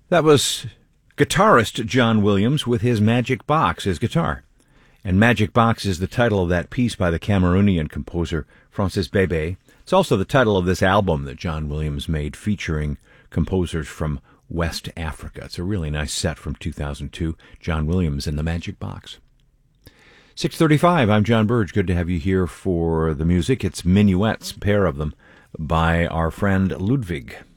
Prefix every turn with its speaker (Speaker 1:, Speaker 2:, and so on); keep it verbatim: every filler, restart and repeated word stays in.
Speaker 1: That was guitarist John Williams with his Magic Box, his guitar. And Magic Box is the title of that piece by the Cameroonian composer Francis Bébé. It's also the title of this album that John Williams made featuring composers from West Africa. It's a really nice set from two thousand two, John Williams and the Magic Box. six thirty-five, I'm John Burge. Good to have you here for the music. It's minuets, a pair of them, by our friend Ludwig.